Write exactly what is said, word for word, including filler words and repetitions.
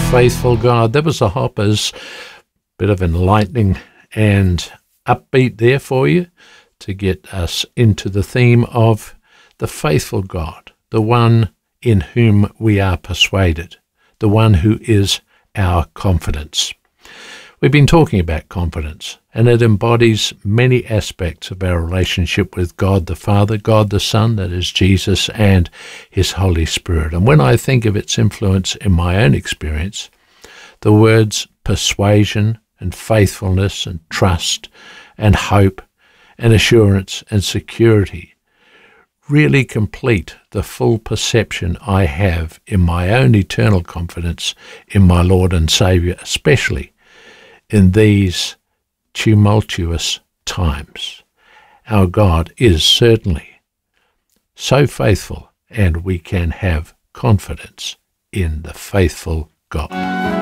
Faithful God. That was the Hoppers. Bit of enlightening and upbeat there for you to get us into the theme of the faithful God, the one in whom we are persuaded, the one who is our confidence. We've been talking about confidence, and it embodies many aspects of our relationship with God the Father, God the Son, that is Jesus, and His Holy Spirit. And when I think of its influence in my own experience, the words persuasion and faithfulness and trust and hope and assurance and security really complete the full perception I have in my own eternal confidence in my Lord and Saviour, especially in these tumultuous times. Our God is certainly so faithful, and we can have confidence in the faithful God.